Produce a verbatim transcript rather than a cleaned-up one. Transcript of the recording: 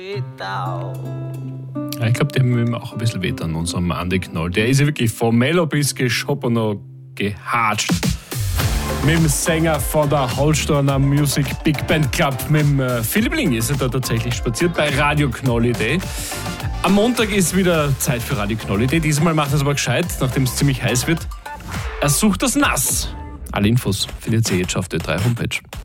Ja, ich glaube, die haben ihm auch ein bisschen weh an unserem Andi Knoll. Der ist ja wirklich vom Mello bis geschoppen und gehatscht. Mit dem Sänger von der Holsteiner Music Big Band Club, mit dem äh, Philipp Ling, ist er da tatsächlich spaziert bei Radio Knoll-Idee. Am Montag ist wieder Zeit für Radio Knoll-Idee. Diesmal macht er es aber gescheit, nachdem es ziemlich heiß wird. Er sucht das Nass. Alle Infos findet ihr jetzt auf der drei Homepage.